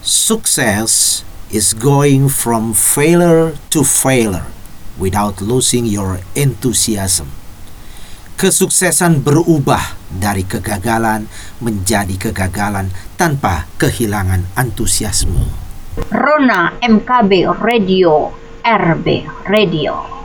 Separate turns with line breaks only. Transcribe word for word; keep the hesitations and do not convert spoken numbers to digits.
Success is going from failure to failure without losing your enthusiasm. Kesuksesan berubah dari kegagalan menjadi kegagalan tanpa kehilangan antusiasme.
Rona M K B Radio, R B Radio.